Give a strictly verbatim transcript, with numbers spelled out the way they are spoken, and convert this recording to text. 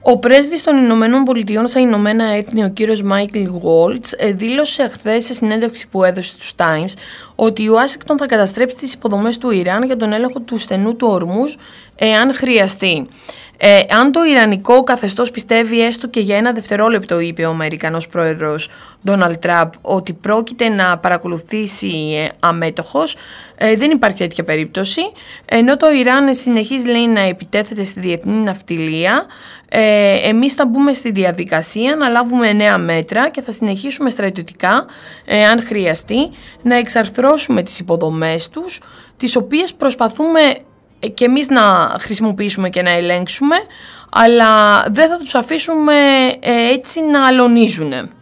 Ο πρέσβης των Ηνωμένων Πολιτειών στα Ηνωμένα Έθνη, ο κύριος Μάικλ Γουόλτς, δήλωσε χθες σε συνέντευξη που έδωσε στους Times ότι η Ουάσιγκτον θα καταστρέψει τις υποδομές του Ιράν για τον έλεγχο του στενού του Ορμούζ εάν χρειαστεί. Ε, αν το ιρανικό καθεστώς πιστεύει έστω και για ένα δευτερόλεπτο, είπε ο Αμερικανός πρόεδρος Ντόναλντ Τραμπ, ότι πρόκειται να παρακολουθήσει ε, αμέτωχος, ε, δεν υπάρχει τέτοια περίπτωση. Ενώ το Ιράν συνεχίζει, λέει, να επιτέθεται στη διεθνή ναυτιλία, ε, εμείς θα μπούμε στη διαδικασία να λάβουμε νέα μέτρα και θα συνεχίσουμε στρατιωτικά, ε, αν χρειαστεί, να εξαρθρώσουμε τις υποδομές τους, τις οποίες προσπαθούμε και εμείς να χρησιμοποιήσουμε και να ελέγξουμε, αλλά δεν θα τους αφήσουμε ε, έτσι να αλωνίζουν.